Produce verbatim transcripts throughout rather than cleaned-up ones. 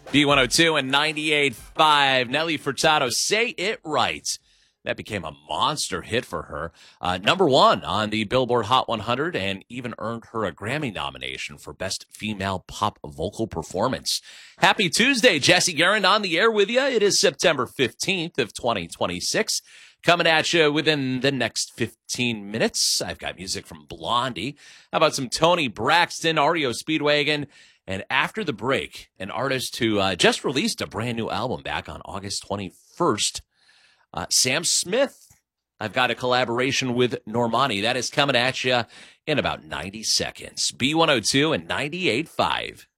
B one oh two and ninety-eight point five. Nelly Furtado, Say It Right. That became a monster hit for her. Uh, number one on the Billboard Hot one hundred and even earned her a Grammy nomination for Best Female Pop Vocal Performance. Happy Tuesday, Jesse Garand on the air with you. It is September fifteenth of twenty twenty-six. Coming at you within the next fifteen minutes. I've got music from Blondie. How about some Tony Braxton, R E O Speedwagon? And after the break, an artist who uh, just released a brand new album back on August twenty-first. Uh, Sam Smith. I've got a collaboration with Normani. That is coming at you in about ninety seconds. B one oh two and ninety-eight point five.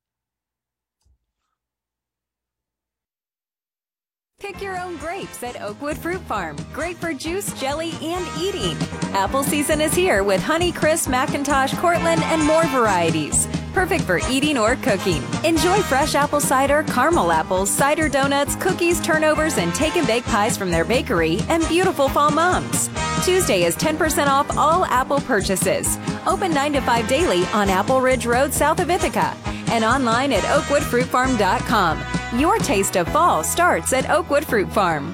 Pick your own grapes at Oakwood Fruit Farm. Great for juice, jelly, and eating. Apple season is here with Honeycrisp, Macintosh, Cortland, and more varieties. Perfect for eating or cooking. Enjoy fresh apple cider, caramel apples, cider donuts, cookies, turnovers, and take-and-bake pies from their bakery, and beautiful fall mums. Tuesday is ten percent off all Apple purchases. Open nine to five daily on Apple Ridge Road south of Ithaca. And online at oakwood fruit farm dot com. Your taste of fall starts at Oakwood Fruit Farm.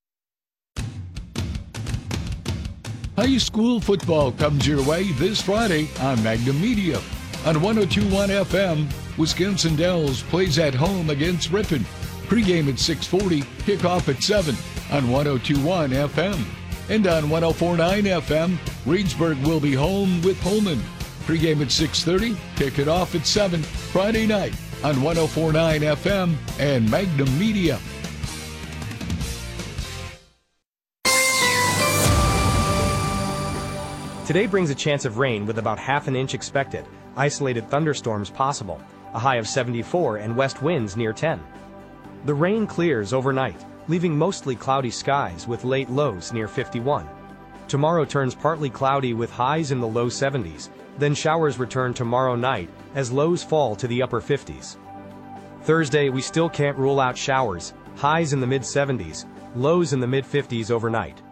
High school football comes your way this Friday on Magnum Media. On one oh two point one F M, Wisconsin Dells plays at home against Ripon. Pregame at six forty, kickoff at seven on one oh two point one F M. And on one oh four point nine F M, Reedsburg will be home with Pullman. Pregame at six thirty, kick it off at seven, Friday night on one oh four point nine F M and Magnum Media. Today brings a chance of rain with about half an inch expected. Isolated thunderstorms possible. A high of seventy-four and west winds near ten. The rain clears overnight, leaving mostly cloudy skies with late lows near fifty-one. Tomorrow turns partly cloudy with highs in the low seventies. Then showers return tomorrow night as lows fall to the upper fifties. Thursday we still can't rule out showers, highs in the mid seventies, lows in the mid fifties overnight.